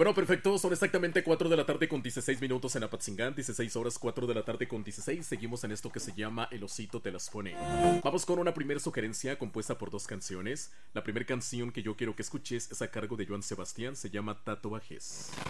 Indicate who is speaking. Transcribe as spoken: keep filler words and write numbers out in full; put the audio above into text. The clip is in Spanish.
Speaker 1: bueno, perfecto. Son exactamente cuatro de la tarde con dieciséis minutos en Apatzingán. dieciséis horas, cuatro de la tarde con dieciséis. Seguimos en esto que se llama El Osito Te Las Pone. Vamos con una primera sugerencia compuesta por dos canciones. La primera canción que yo quiero que escuches es a cargo de Joan Sebastián. Se llama Tatuajes.